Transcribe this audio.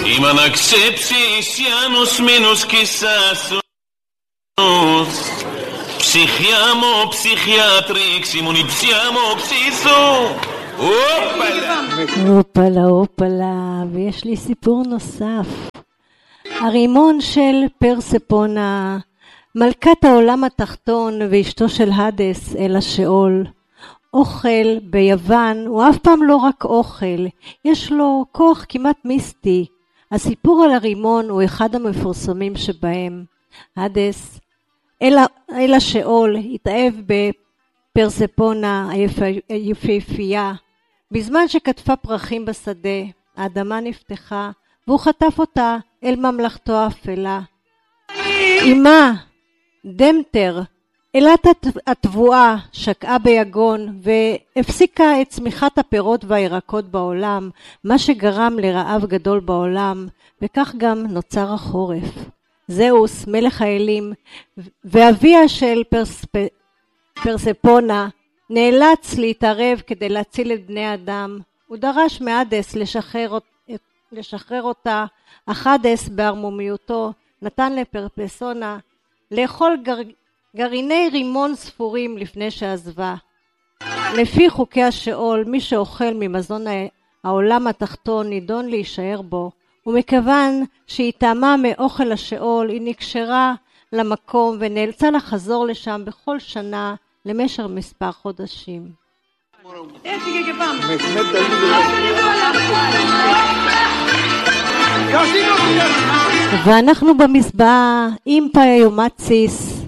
Imanaccepcianos menos quizás psichiamo psichiatrix imunipsiamo psiso אופלה אופלה, ויש לי סיפור נוסף. הרימון של פרספונה, מלכת העולם התחתון ואשתו של הדס אל השאול. אוכל ביוון הוא אף פעם לא רק אוכל, יש לו כוח כמעט מיסטי. הסיפור על הרימון הוא אחד המפורסמים שבהם. הדס אל השאול התאהב בפרספונה היפהפייה. בזמן שכתפה פרחים בשדה, האדמה נפתחה והוא חטף אותה אל ממלכתו האפלה. אמה, דמטר, אלת התבואה, שקעה ביגון והפסיקה את צמיחת הפירות והירקות בעולם, מה שגרם לרעב גדול בעולם, וכך גם נוצר החורף. זהוס, מלך האלים, ואביה של פרספונה, נאלץ להתערב כדי להציל את בני אדם. הוא דרש מהדס לשחרר אותה, אך הדס בערמומיותו נתן לפרספונה לאכול גרעיני רימון ספורים לפני שעזבה. לפי חוקי השאול, מי שאוכל ממזון העולם התחתון נידון להישאר בו, ומכיוון שהיא טעמה מאוכל השאול, היא נקשרה למקום ונאלצה לחזור לשם בכל שנה למשך מספר חודשים. ואנחנו במסבעה עם פאיומציס,